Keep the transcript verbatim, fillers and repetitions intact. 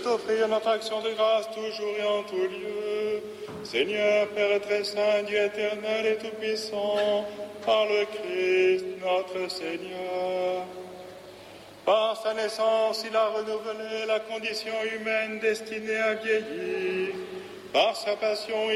t'offrir notre action de grâce toujours et en tout lieu. Seigneur, Père très saint, Dieu éternel et tout-puissant, par le Christ notre Seigneur. Par sa naissance, il a renouvelé la condition humaine destinée à vieillir. Par sa passion,